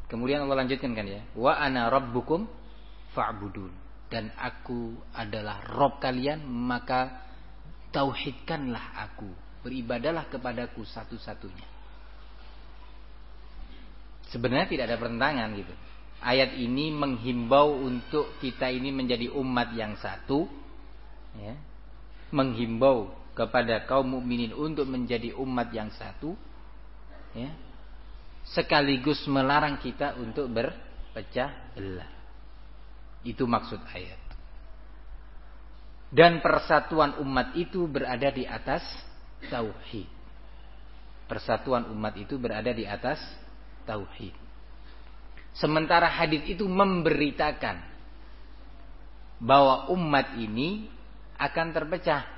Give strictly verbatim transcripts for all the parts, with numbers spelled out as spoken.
Kemudian Allah lanjutkan kan ya, wa ana rabbukum fa'budun, dan aku adalah Rabb kalian, maka tauhidkanlah aku, beribadalah kepadaku satu-satunya. Sebenarnya tidak ada pertentangan gitu. Ayat ini menghimbau untuk kita ini menjadi umat yang satu, ya. Menghimbau kepada kaum mukminin untuk menjadi umat yang satu, ya. Sekaligus melarang kita untuk berpecah belah. Itu maksud ayat. Dan persatuan umat itu berada di atas tauhid. Persatuan umat itu berada di atas tauhid. Sementara hadis itu memberitakan bahwa umat ini akan terpecah.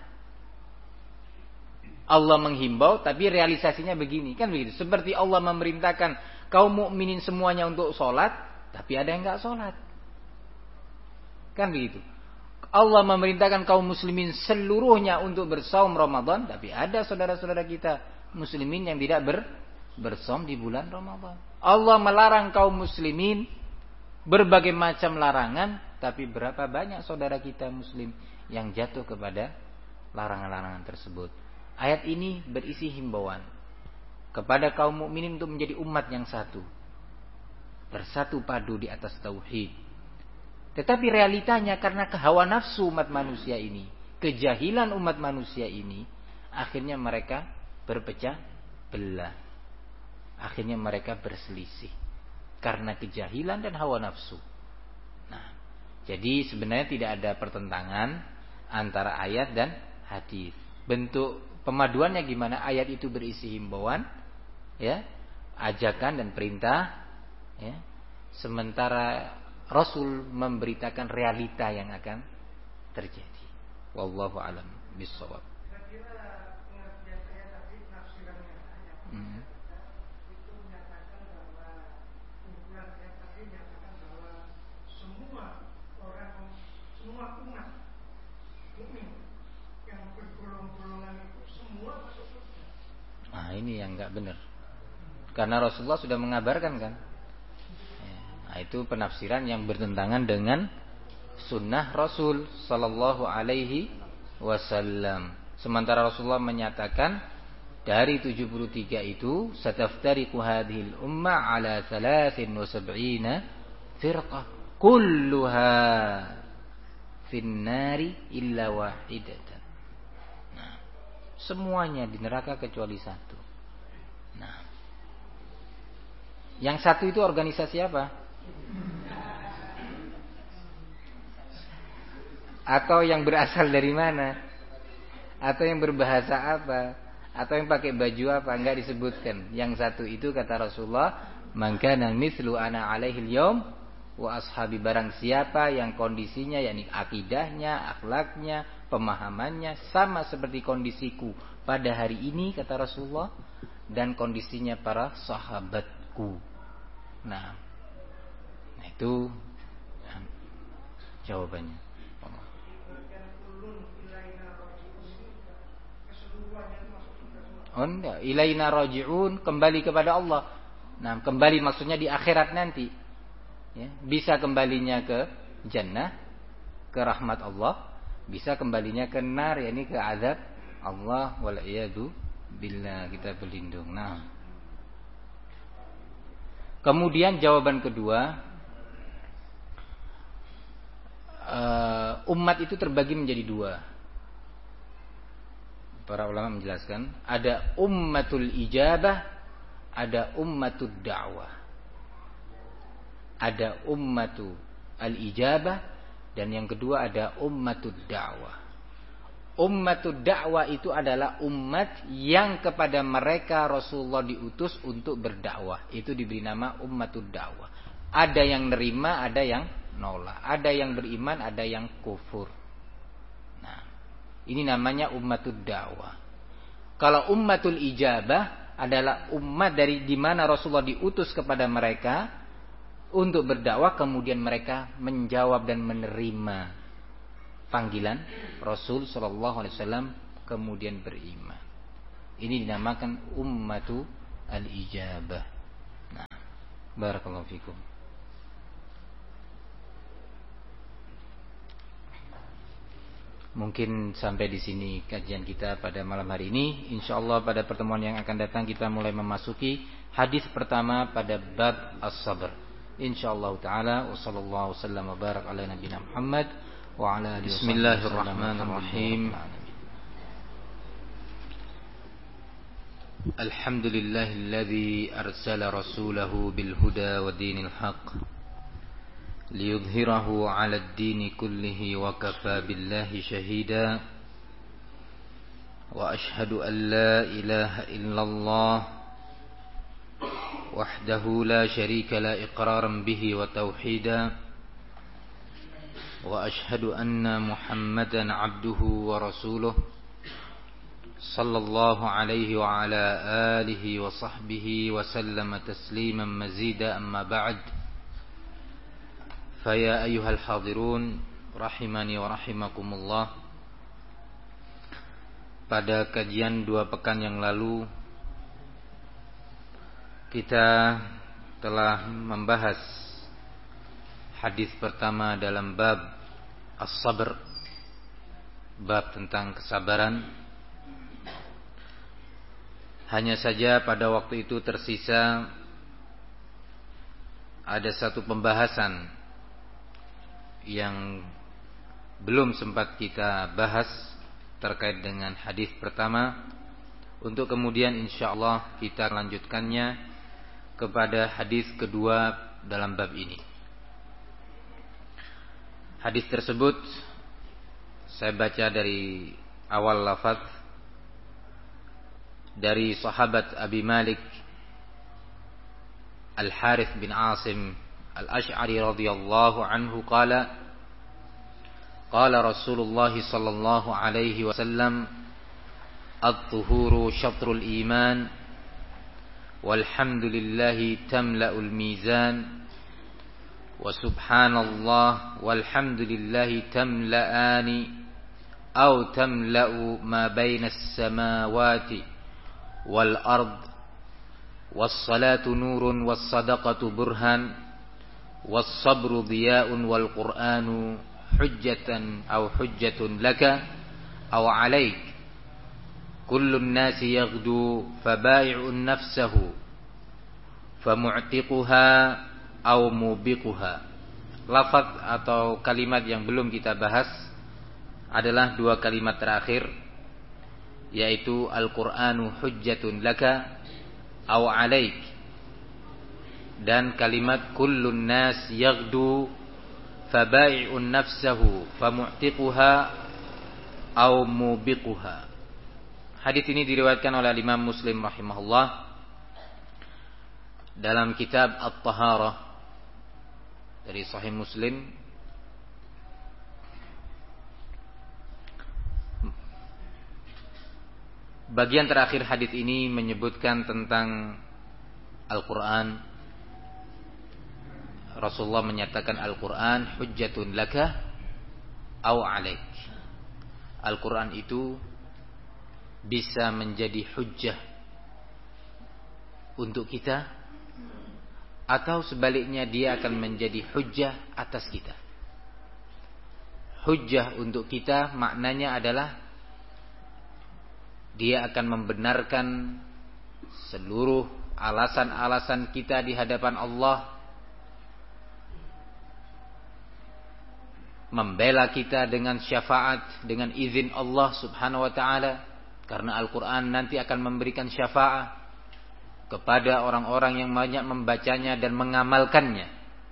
Allah menghimbau tapi realisasinya begini, kan begitu. Seperti Allah memerintahkan kaum mukminin semuanya untuk sholat, tapi ada yang enggak sholat. Kan begitu. Allah memerintahkan kaum muslimin seluruhnya untuk bersaum Ramadan, tapi ada saudara-saudara kita muslimin yang tidak ber bersaum di bulan Ramadan. Allah melarang kaum muslimin berbagai macam larangan, tapi berapa banyak saudara kita muslim yang jatuh kepada larangan-larangan tersebut. Ayat ini berisi himbauan kepada kaum mukminin untuk menjadi umat yang satu, bersatu padu di atas tauhid. Tetapi realitanya karena kehawa nafsu umat manusia ini, kejahilan umat manusia ini, akhirnya mereka berpecah belah. Akhirnya mereka berselisih karena kejahilan dan hawa nafsu. Nah, jadi sebenarnya tidak ada pertentangan antara ayat dan hadis. Bentuk pemaduannya gimana? Ayat itu berisi himbauan, ya, ajakan dan perintah, ya. Sementara Rasul memberitakan realita yang akan terjadi. Wallahu a'lam bishawab. Hmm. Nah, ini yang enggak benar. Karena Rasulullah sudah mengabarkan kan. Nah, itu penafsiran yang bertentangan dengan sunnah Rasul sallallahu alaihi wasallam. Sementara Rasulullah menyatakan dari tujuh puluh tiga itu sataftariqu hadhil umma ala thalathin wa sab'ina firqah kulluha finnari illa wahidatan. Nah, semuanya di neraka kecuali satu. Nah, yang satu itu organisasi apa? Atau yang berasal dari mana? Atau yang berbahasa apa? Atau yang pakai baju apa? Enggak disebutkan. Yang satu itu kata Rasulullah, "Man kana mithlu ana alaihi al-yaum wa ashabi", barang siapa yang kondisinya yakni akidahnya, akhlaknya, pemahamannya sama seperti kondisiku pada hari ini kata Rasulullah, dan kondisinya para sahabatku. Nah, nah itu ya, jawabannya. Oh enggak, ilaina raji'un, kembali kepada Allah. Nah, kembali maksudnya di akhirat nanti. Ya, bisa kembalinya ke jannah, ke rahmat Allah, bisa kembalinya ke nar, yakni ke azab Allah, wal iyadu billah, kita berlindung. Nah, kemudian jawaban kedua, uh, umat itu terbagi menjadi dua. Para ulama menjelaskan, ada ummatul ijabah, ada ummatud da'wah. Ada ummatu al-ijabah, dan yang kedua ada ummatud da'wah. Ummatud da'wah itu adalah umat yang kepada mereka Rasulullah diutus untuk berdakwah. Itu diberi nama ummatud da'wah. Ada yang nerima, ada yang nolak. Ada yang beriman, ada yang kufur. Ini namanya ummatud da'wah. Kalau ummatul ijabah adalah umat dari di mana Rasulullah diutus kepada mereka untuk berdakwah, kemudian mereka menjawab dan menerima panggilan Rasul sallallahu alaihi wasallam, kemudian beriman. Ini dinamakan ummatu al-ijabah. Nah, Barakallahu fikum. Mungkin sampai di sini kajian kita pada malam hari ini. Insyaallah pada pertemuan yang akan datang kita mulai memasuki hadis pertama pada bab as-sabr. Insyaallah taala wa sallallahu wasallam wa barak ala nabiyina Muhammad wa ala alihi. Bismillahirrahmanirrahim. Alhamdulillahilladzi arsala rasulahu bil huda wa dinil haqq liyudhhirahu 'alad dini kullihi wa kafa billahi shahida wa ashhadu an la ilaha illallah wahdahu la syarika la iqraran bihi wa tauhida wa ashhadu anna Muhammadan 'abduhu wa rasuluh sallallahu alaihi wa ala alihi wa sahbihi wa sallama tasliman mazida amma ba'd. Faya ayyuhal hadirun rahimani wa rahimakumullah. Pada kajian dua pekan yang lalu kita telah membahas hadis pertama dalam bab as-sabr, bab tentang kesabaran. Hanya saja pada waktu itu tersisa ada satu pembahasan yang belum sempat kita bahas terkait dengan hadis pertama, untuk kemudian insyaallah kita lanjutkannya kepada hadis kedua dalam bab ini. Hadis tersebut saya baca dari awal lafaz dari sahabat Abi Malik Al-Harith bin Asim Al-Ash'ari radhiyallahu anhu qala qala Rasulullah sallallahu alaihi wasallam at-tuhuru syatrul iman walhamdulillahi tamla'ul mizan wa subhanallah walhamdulillahi tamla'ani aw tamla'u ma bainas samawati wal ard was salatu nurun was sadaqatu burhan was-sabru diya'un wal Qur'anu hujjatan aw hujjatun laka aw 'alaik kullun nasi yaghdu faba'i'un nafsahu famu'tiquha aw mubiquha. Lafaz atau kalimat yang belum kita bahas adalah dua kalimat terakhir, yaitu Al-Qur'anu hujjatun laka aw 'alaik, dan kalimat kullun nas yaghdu faba'i'un nafsahu famu'tiquha aw mubiquha. Hadis ini diriwayatkan oleh Imam Muslim rahimahullah dalam kitab At-Taharah dari Sahih Muslim. Bagian terakhir hadis ini menyebutkan tentang Al-Qur'an. Rasulullah menyatakan Al-Quran hujjatun laka aw alaik. Al-Quran itu bisa menjadi hujjah untuk kita, atau sebaliknya dia akan menjadi hujjah atas kita. Hujjah untuk kita maknanya adalah dia akan membenarkan seluruh alasan-alasan kita di hadapan Allah, membela kita dengan syafaat, dengan izin Allah subhanahu wa ta'ala, karena Al-Quran nanti akan memberikan syafaat kepada orang-orang yang banyak membacanya dan mengamalkannya.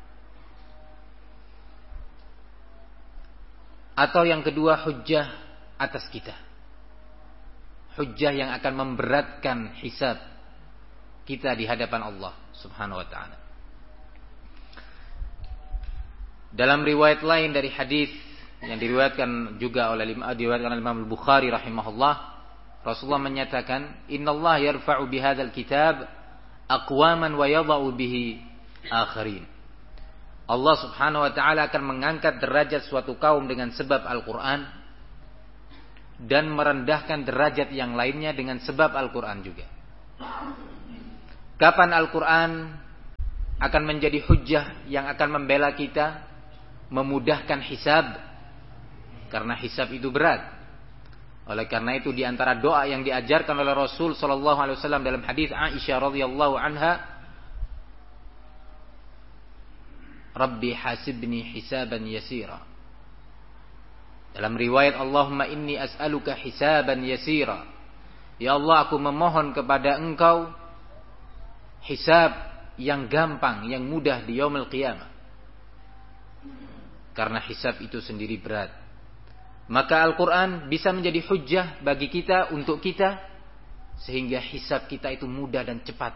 Atau yang kedua, hujjah atas kita, hujjah yang akan memberatkan hisab kita di hadapan Allah subhanahu wa ta'ala. Dalam riwayat lain dari hadis yang diriwayatkan juga oleh diriwayatkan oleh Imam Al-Bukhari rahimahullah, Rasulullah menyatakan, "Innallaha yarfa'u bihadzal kitab aqwaman wa yadha'u bihi akharin." Allah Subhanahu wa taala akan mengangkat derajat suatu kaum dengan sebab Al-Qur'an, dan merendahkan derajat yang lainnya dengan sebab Al-Qur'an juga. Kapan Al-Qur'an akan menjadi hujjah yang akan membela kita, memudahkan hisab, karena hisab itu berat. Oleh karena itu di antara doa yang diajarkan oleh Rasul sallallahu alaihi wasallam dalam hadis Aisyah radhiyallahu anha, Rabbi hasibni hisaban yasira. Dalam riwayat, Allahumma inni as'aluka hisaban yasira. Ya Allah, aku memohon kepada Engkau hisab yang gampang, yang mudah di yaumul qiyamah. Karena hisab itu sendiri berat. Maka Al-Quran bisa menjadi hujjah bagi kita, untuk kita, sehingga hisab kita itu mudah dan cepat.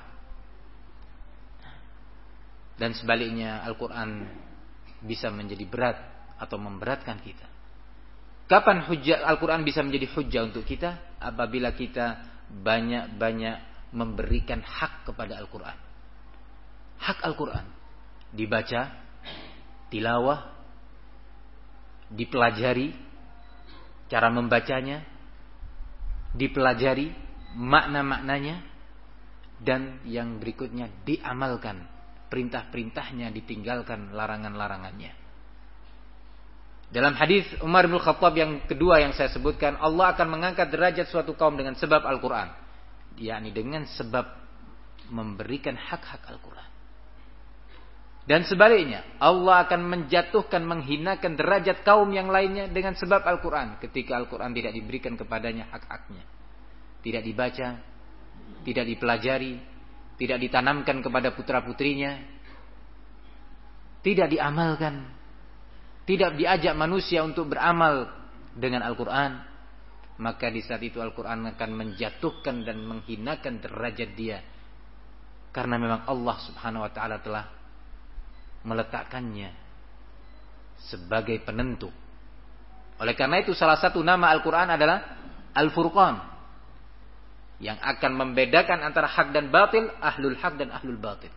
Dan sebaliknya Al-Quran bisa menjadi berat atau memberatkan kita. Kapan hujjah Al-Quran bisa menjadi hujjah untuk kita? Apabila kita banyak-banyak memberikan hak kepada Al-Quran. Hak Al-Quran dibaca, tilawah, dipelajari cara membacanya, dipelajari makna-maknanya, dan yang berikutnya diamalkan, perintah-perintahnya ditinggalkan, larangan-larangannya. Dalam hadis Umar bin Khattab yang kedua yang saya sebutkan, Allah akan mengangkat derajat suatu kaum dengan sebab Al-Quran, yakni dengan sebab memberikan hak-hak Al-Quran. Dan sebaliknya, Allah akan menjatuhkan, menghinakan derajat kaum yang lainnya dengan sebab Al-Quran, ketika Al-Quran tidak diberikan kepadanya hak-haknya, tidak dibaca, tidak dipelajari, tidak ditanamkan kepada putra-putrinya, tidak diamalkan, tidak diajak manusia untuk beramal dengan Al-Quran, maka di saat itu Al-Quran akan menjatuhkan dan menghinakan derajat dia, karena memang Allah subhanahu wa ta'ala telah meletakkannya sebagai penentu. Oleh karena itu salah satu nama Al-Quran adalah Al-Furqan, yang akan membedakan antara hak dan batil, ahlul hak dan ahlul batil.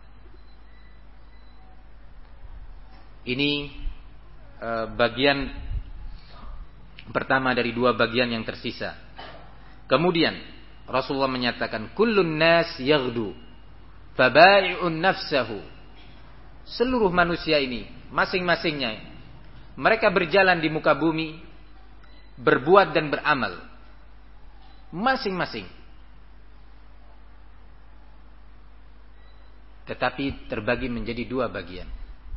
Ini eh, bagian pertama dari dua bagian yang tersisa. Kemudian Rasulullah menyatakan, kullun nas yaghdu fabai'un nafsahu. Seluruh manusia ini, masing-masingnya, mereka berjalan di muka bumi, berbuat dan beramal, masing-masing. Tetapi terbagi menjadi dua bagian.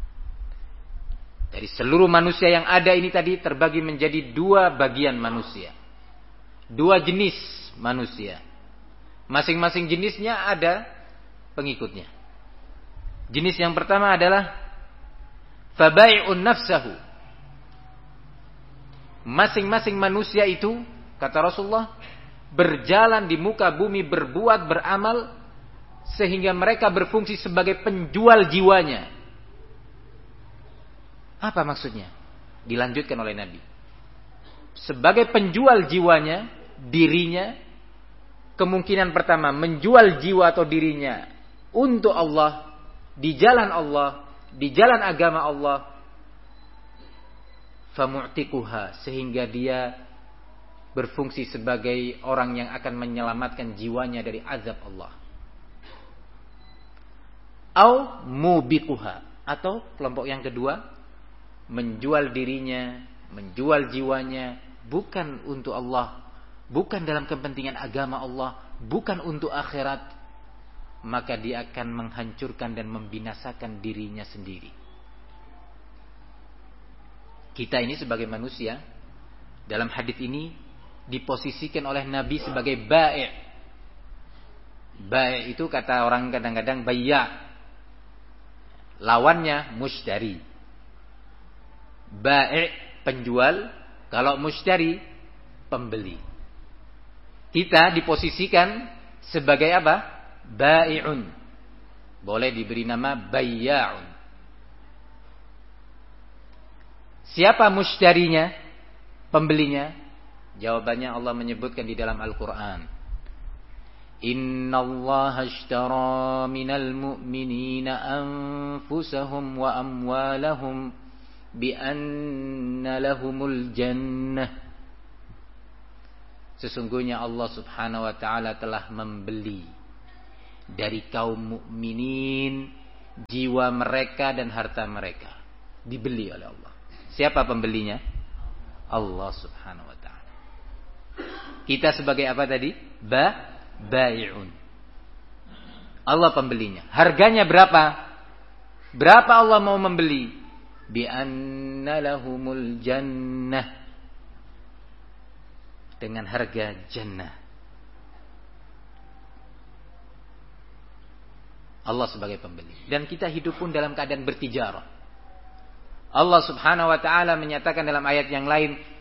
Dari seluruh manusia yang ada ini tadi terbagi menjadi dua bagian manusia, dua jenis manusia. Masing-masing jenisnya ada pengikutnya. Jenis yang pertama adalah fabai'un nafsahu. Masing-masing manusia itu, kata Rasulullah, berjalan di muka bumi, berbuat, beramal, sehingga mereka berfungsi sebagai penjual jiwanya. Apa maksudnya? Dilanjutkan oleh Nabi. Sebagai penjual jiwanya, dirinya, kemungkinan pertama menjual jiwa atau dirinya untuk Allah, di jalan Allah, di jalan agama Allah, famu'tikuha, sehingga dia berfungsi sebagai orang yang akan menyelamatkan jiwanya dari azab Allah. Au mubikuha, atau kelompok yang kedua, menjual dirinya, menjual jiwanya bukan untuk Allah, bukan dalam kepentingan agama Allah, bukan untuk akhirat, maka dia akan menghancurkan dan membinasakan dirinya sendiri. Kita ini sebagai manusia, dalam hadis ini diposisikan oleh Nabi sebagai bai'. Bai' itu kata orang kadang-kadang bayya', lawannya mushtari. Bai' penjual, kalau mushtari pembeli. Kita diposisikan sebagai apa? Bai'un. Boleh diberi nama bayya'un. Siapa mushtarinya? Pembelinya? Jawabannya Allah menyebutkan di dalam Al-Quran. Innallaha ashtara minal mu'minina anfusahum wa amwalahum bi'anna lahumul jannah. Sesungguhnya Allah subhanahu wa ta'ala telah membeli dari kaum mukminin jiwa mereka dan harta mereka. Dibeli oleh Allah. Siapa pembelinya? Allah subhanahu wa ta'ala. Kita sebagai apa tadi? Ba, bai'un. Allah pembelinya. Harganya berapa? Berapa Allah mau membeli? Bi anna lahumul jannah. Dengan harga jannah. Allah sebagai pembeli. Dan kita hidup pun dalam keadaan bertijarah. Allah subhanahu wa ta'ala menyatakan dalam ayat yang lain,